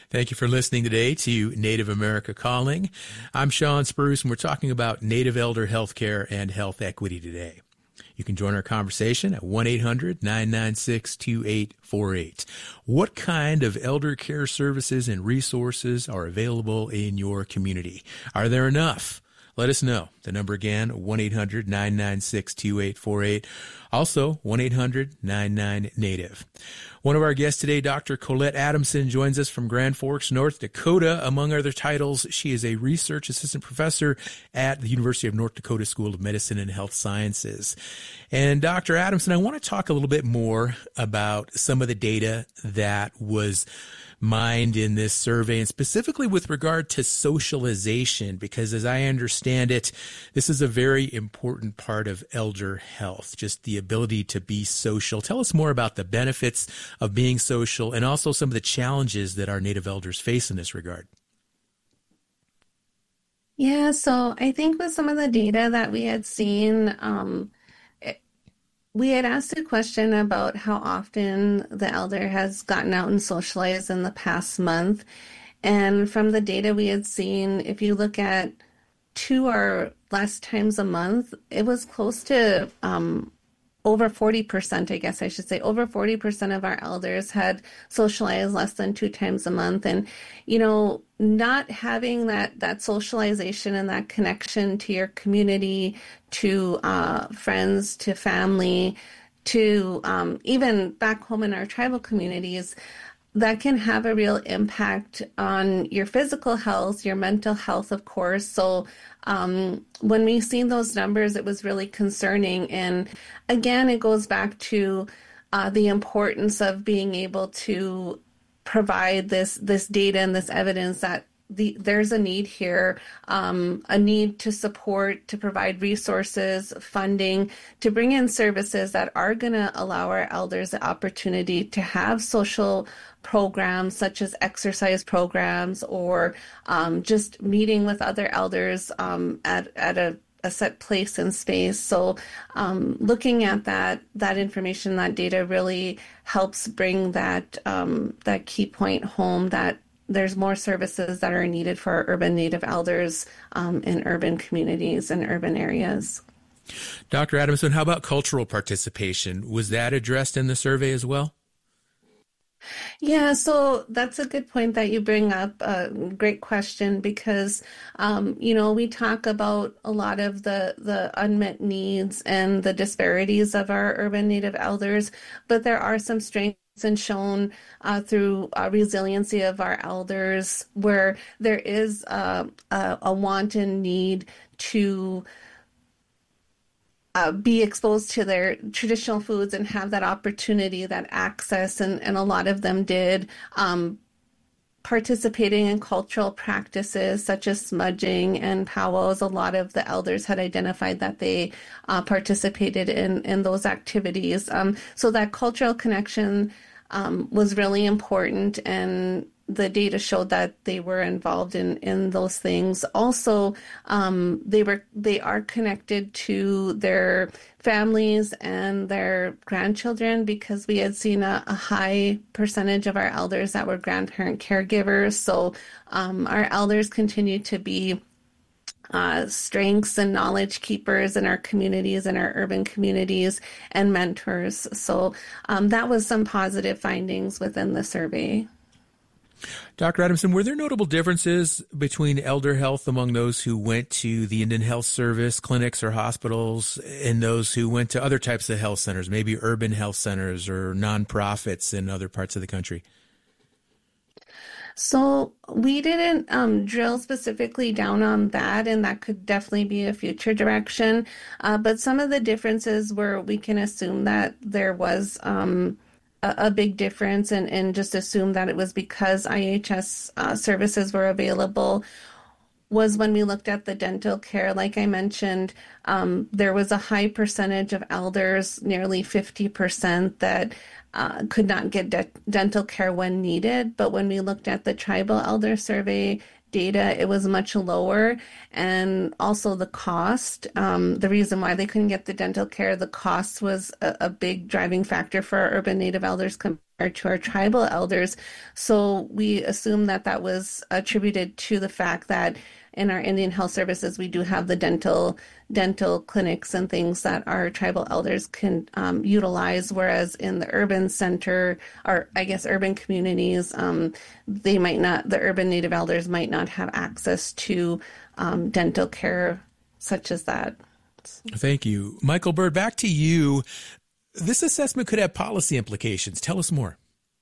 Thank you for listening today to Native America Calling. I'm Sean Spruce, and we're talking about Native elder healthcare and health equity today. You can join our conversation at 1-800-996-2848. What kind of elder care services and resources are available in your community? Are there enough? Let us know. The number again, 1-800-996-2848. Also, 1-800-99-NATIVE. One of our guests today, Dr. Colette Adamson, joins us from Grand Forks, North Dakota. Among other titles, she is a research assistant professor at the University of North Dakota School of Medicine and Health Sciences. And Dr. Adamson, I want to talk a little bit more about some of the data that was mined in this survey, and specifically with regard to socialization, because as I understand it, this is a very important part of elder health, just the ability to be social. Tell us more about the benefits of being social and also some of the challenges that our Native elders face in this regard. Yeah, so I think with some of the data that we had seen, we had asked a question about how often the elder has gotten out and socialized in the past month. And from the data we had seen, if you look at 2 or less times a month, it was close to over 40%, I guess I should say, over 40% of our elders had socialized less than 2 times a month. And, you know, not having that socialization and that connection to your community, to friends, to family, to even back home in our tribal communities, that can have a real impact on your physical health, your mental health, of course. So when we seen those numbers, it was really concerning. And again, it goes back to the importance of being able to provide this data and this evidence that there's a need here, a need to support, to provide resources, funding, to bring in services that are going to allow our elders the opportunity to have social programs such as exercise programs or just meeting with other elders at a set place and space. So looking at that information, that data really helps bring that key point home, that there's more services that are needed for our urban Native elders in urban communities and urban areas. Dr. Adamson, how about cultural participation? Was that addressed in the survey as well? Yeah, so that's a good point that you bring up. Great question, because, we talk about a lot of the unmet needs and the disparities of our urban Native elders, but there are some strengths and shown through resiliency of our elders, where there is a want and need to be exposed to their traditional foods and have that opportunity, that access, and a lot of them did. Participating in cultural practices such as smudging and powwows, a lot of the elders had identified that they participated in those activities. So that cultural connection was really important, and the data showed that they were involved in those things. Also, they are connected to their families and their grandchildren, because we had seen a high percentage of our elders that were grandparent caregivers. So our elders continue to be strengths and knowledge keepers in our communities, in our urban communities, and mentors. So that was some positive findings within the survey. Dr. Adamson, were there notable differences between elder health among those who went to the Indian Health Service clinics or hospitals and those who went to other types of health centers, maybe urban health centers or nonprofits in other parts of the country? So we didn't drill specifically down on that, and that could definitely be a future direction. But some of the differences where we can assume that there was a big difference, and just assume that it was because IHS services were available, was when we looked at the dental care. Like I mentioned, there was a high percentage of elders, nearly 50%, that could not get dental care when needed. But when we looked at the tribal elder survey, data, it was much lower. And also the cost, the reason why they couldn't get the dental care, the cost was a big driving factor for our urban Native elders compared to our tribal elders. So we assume that that was attributed to the fact that in our Indian Health Services, we do have the dental clinics and things that our tribal elders can utilize, whereas in the urban center, or I guess urban communities, they might not, the urban Native elders might not have access to dental care such as that. Thank you. Michael Bird, back to you. This assessment could have policy implications. Tell us more.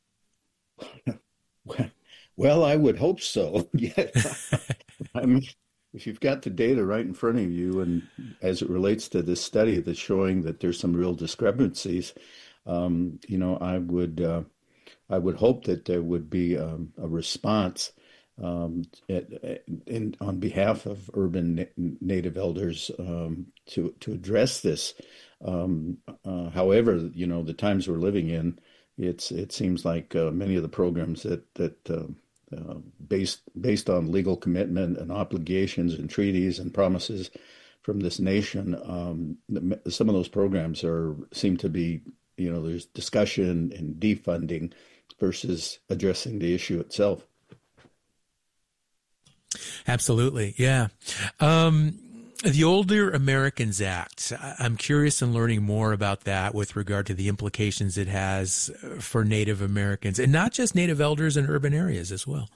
Well, I would hope so. Yeah. I mean, if you've got the data right in front of you, and as it relates to this study that's showing that there's some real discrepancies, I would hope that there would be a response on behalf of urban Native elders to address this. However, the times we're living in, it seems like many of the programs that based on legal commitment and obligations and treaties and promises from this nation, some of those programs seem to be, there's discussion and defunding versus addressing the issue itself. Absolutely, yeah. The Older Americans Act, I'm curious in learning more about that with regard to the implications it has for Native Americans, and not just Native elders in urban areas as well.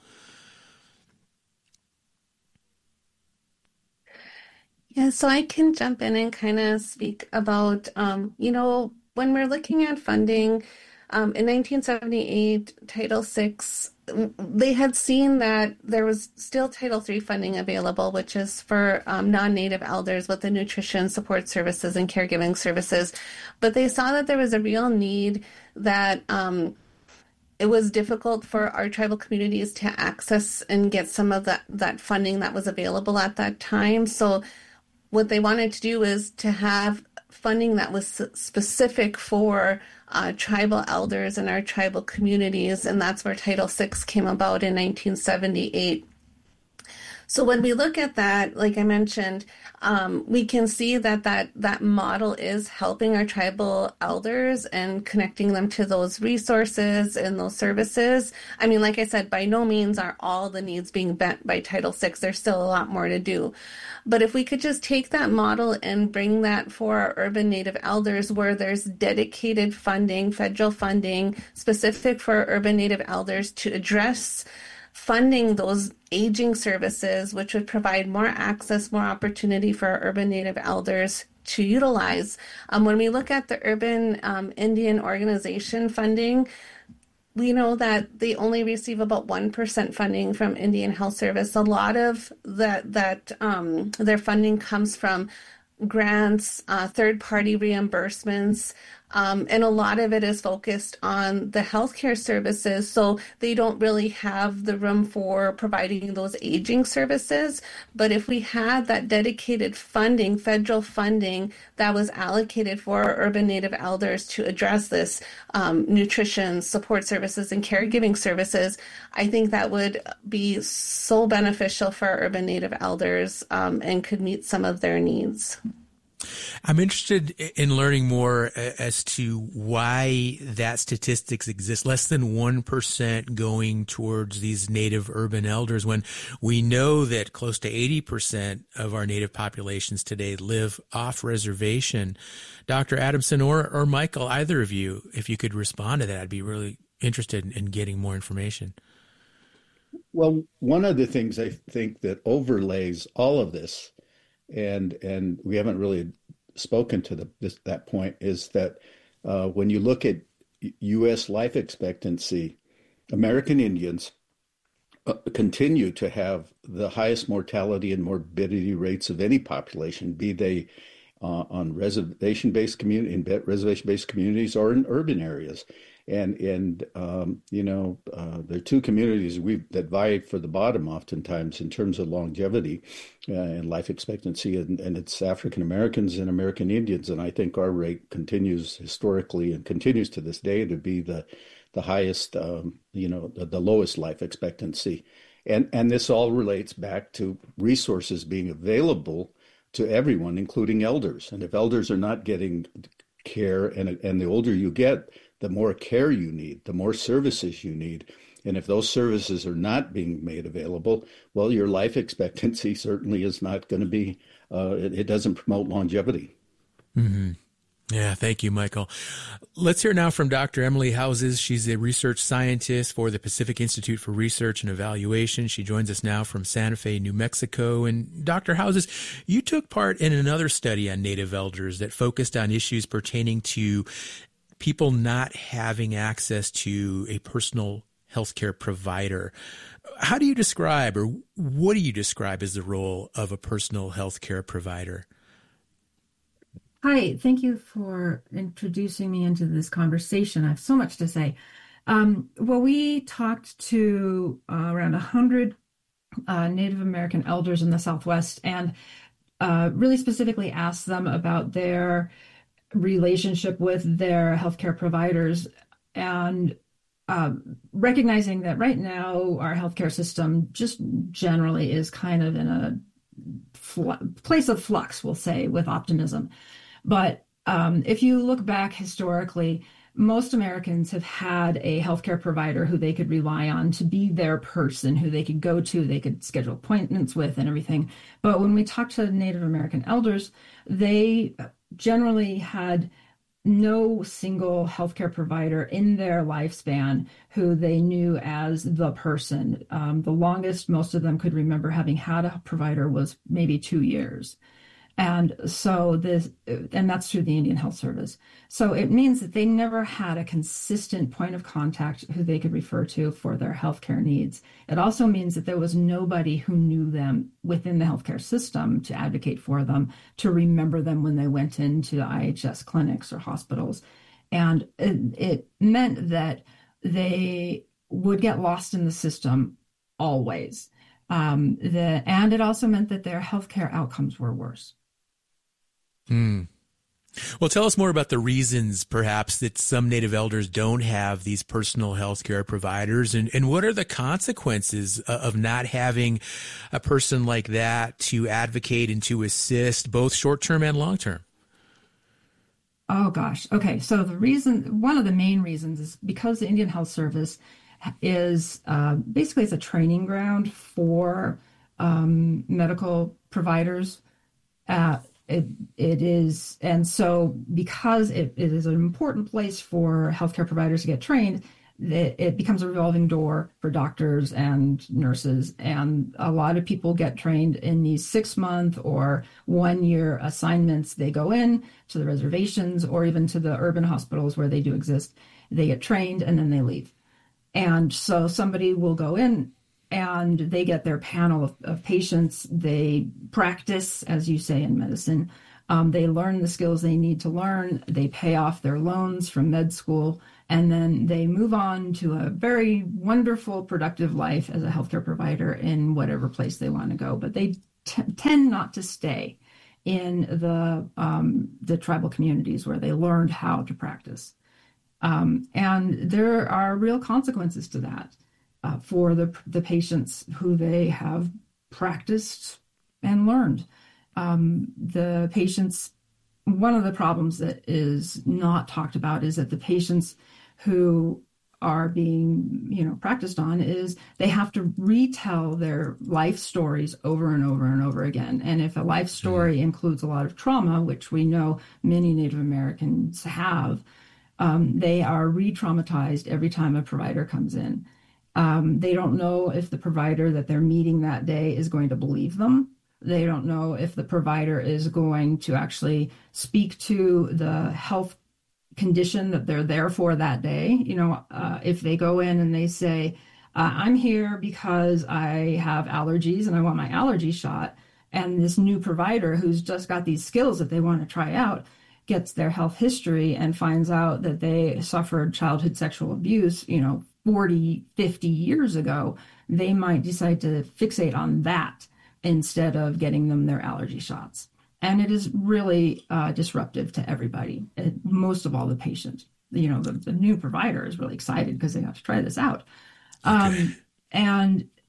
Yeah, so I can jump in and kind of speak about, when we're looking at funding, in 1978, Title VI, they had seen that there was still Title III funding available, which is for non-Native elders with the nutrition support services and caregiving services. But they saw that there was a real need, that it was difficult for our tribal communities to access and get some of that funding that was available at that time. So what they wanted to do is to have funding that was specific for tribal elders and our tribal communities, and that's where Title VI came about in 1978. So when we look at that, like I mentioned, we can see that model is helping our tribal elders and connecting them to those resources and those services. I mean, like I said, by no means are all the needs being met by Title VI. There's still a lot more to do. But if we could just take that model and bring that for our urban Native elders, where there's dedicated funding, federal funding, specific for urban Native elders to address funding those aging services, which would provide more access, more opportunity for our urban Native elders to utilize. When we look at the urban Indian organization funding, we know that they only receive about 1% funding from Indian Health Service. A lot of their funding comes from grants, third-party reimbursements, and a lot of it is focused on the healthcare services. So they don't really have the room for providing those aging services. But if we had that dedicated funding, federal funding that was allocated for our urban Native elders to address this, nutrition, support services, and caregiving services, I think that would be so beneficial for our urban Native elders, and could meet some of their needs. I'm interested in learning more as to why that statistics exist. Less than 1% going towards these Native urban elders, when we know that close to 80% of our Native populations today live off reservation. Dr. Adamson or Michael, either of you, if you could respond to that, I'd be really interested in getting more information. Well, one of the things I think that overlays all of this, and we haven't really spoken to that point, is that when you look at U.S. life expectancy, American Indians continue to have the highest mortality and morbidity rates of any population, be they on reservation-based communities or in urban areas. And there are two communities that vie for the bottom oftentimes in terms of longevity and life expectancy, and it's African Americans and American Indians. And I think our rate continues historically and continues to this day to be the highest, the lowest life expectancy. And this all relates back to resources being available to everyone, including elders. And if elders are not getting care, and the older you get, the more care you need, the more services you need. And if those services are not being made available, well, your life expectancy certainly is not going to be, it doesn't promote longevity. Mm-hmm. Yeah, thank you, Michael. Let's hear now from Dr. Emily Houses. She's a research scientist for the Pacific Institute for Research and Evaluation. She joins us now from Santa Fe, New Mexico. And Dr. Houses, you took part in another study on Native elders that focused on issues pertaining to people not having access to a personal healthcare provider. How do you describe, or what do you describe as the role of a personal healthcare provider? Hi, thank you for introducing me into this conversation. I have so much to say. Well, we talked to around 100 Native American elders in the Southwest, and really specifically asked them about their relationship with their healthcare providers, and recognizing that right now our healthcare system just generally is kind of in a place of flux, we'll say, with optimism. But if you look back historically, most Americans have had a healthcare provider who they could rely on to be their person, who they could go to, they could schedule appointments with and everything. But when we talked to Native American elders, they generally had no single healthcare provider in their lifespan who they knew as the person. The longest most of them could remember having had a provider was maybe 2 years. And so that's through the Indian Health Service. So it means that they never had a consistent point of contact who they could refer to for their healthcare needs. It also means that there was nobody who knew them within the healthcare system to advocate for them, to remember them when they went into IHS clinics or hospitals. And it meant that they would get lost in the system always. And it also meant that their healthcare outcomes were worse. Well, tell us more about the reasons, perhaps, that some Native elders don't have these personal health care providers, and what are the consequences of not having a person like that to advocate and to assist, both short-term and long-term? Oh, gosh. Okay. So one of the main reasons is because the Indian Health Service is basically it's a training ground for medical providers. It is, and so because it is an important place for healthcare providers to get trained, it becomes a revolving door for doctors and nurses. And a lot of people get trained in these 6-month or 1-year assignments. They go in to the reservations or even to the urban hospitals where they do exist. They get trained and then they leave. And so somebody will go in and they get their panel of patients. They practice, as you say, in medicine. They learn the skills they need to learn. They pay off their loans from med school, and then they move on to a very wonderful, productive life as a healthcare provider in whatever place they want to go. But they tend not to stay in the tribal communities where they learned how to practice. And there are real consequences to that. For the patients who they have practiced and learned. The patients, one of the problems that is not talked about is that the patients who are being, practiced on is they have to retell their life stories over and over and over again. And if a life story includes a lot of trauma, which we know many Native Americans have, they are re-traumatized every time a provider comes in. They don't know if the provider that they're meeting that day is going to believe them. They don't know if the provider is going to actually speak to the health condition that they're there for that day. If they go in and they say, I'm here because I have allergies and I want my allergy shot, and this new provider who's just got these skills that they want to try out gets their health history and finds out that they suffered childhood sexual abuse, 40, 50 years ago, they might decide to fixate on that instead of getting them their allergy shots. And it is really disruptive to everybody, most of all the patient. The new provider is really excited because they have to try this out. Okay. And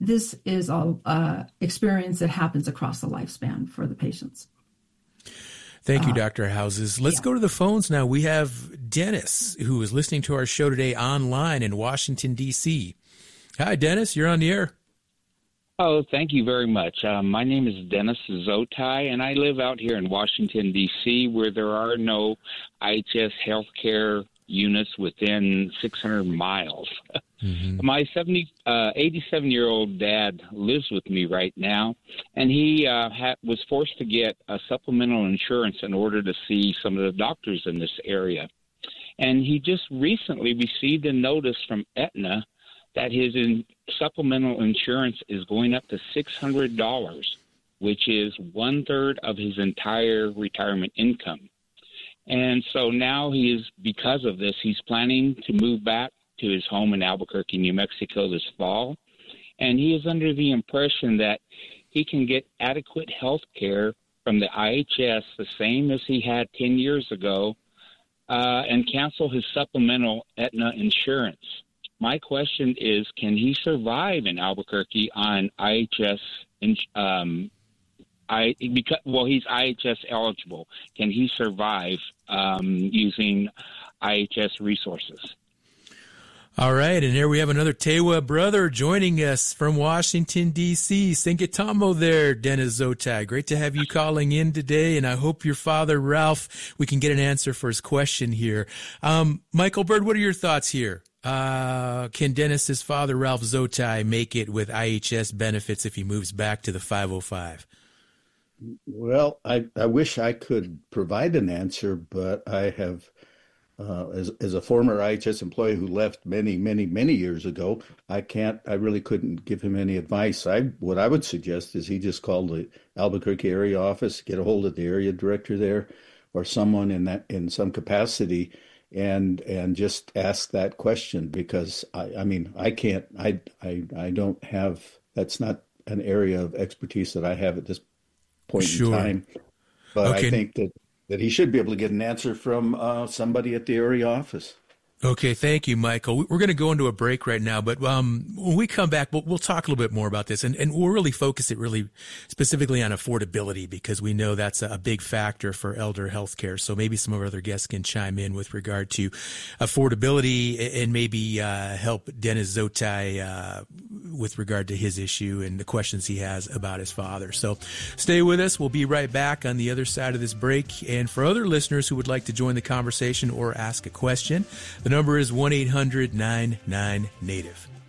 this is a experience that happens across the lifespan for the patients. Thank you, Dr. Houses. Let's go to the phones now. We have Dennis, who is listening to our show today online in Washington, D.C. Hi, Dennis. You're on the air. Oh, thank you very much. My name is Dennis Zotai, and I live out here in Washington, D.C., where there are no IHS healthcare units within 600 miles. Mm-hmm. My 87-year-old dad lives with me right now, and he was forced to get a supplemental insurance in order to see some of the doctors in this area. And he just recently received a notice from Aetna that his supplemental insurance is going up to $600, which is 1/3 of his entire retirement income. And so now because of this, he's planning to move back to his home in Albuquerque, New Mexico this fall. And he is under the impression that he can get adequate health care from the IHS, the same as he had 10 years ago, and cancel his supplemental Aetna insurance. My question is, can he survive in Albuquerque on IHS? He's IHS eligible. Can he survive using IHS resources? All right, and here we have another Tewa brother joining us from Washington, D.C. Sinkitamo there, Dennis Zotai. Great to have you calling in today, and I hope your father, Ralph, we can get an answer for his question here. Michael Bird, what are your thoughts here? Can Dennis's father, Ralph Zotai, make it with IHS benefits if he moves back to the 505? Well, I wish I could provide an answer, but I have, as a former IHS employee who left many, many, many years ago, I really couldn't give him any advice. What I would suggest is he just call the Albuquerque area office, get a hold of the area director there, or someone in some capacity, and just ask that question, because I don't have, that's not an area of expertise that I have at this point in time. But okay. I think that he should be able to get an answer from somebody at the area office. Okay, thank you, Michael. We're going to go into a break right now, but when we come back, we'll talk a little bit more about this, and we'll really focus it really specifically on affordability, because we know that's a big factor for elder health care. So maybe some of our other guests can chime in with regard to affordability and maybe help Dennis Zotai with regard to his issue and the questions he has about his father. So stay with us. We'll be right back on the other side of this break. And for other listeners who would like to join the conversation or ask a question, the number is 1-800-99-NATIVE.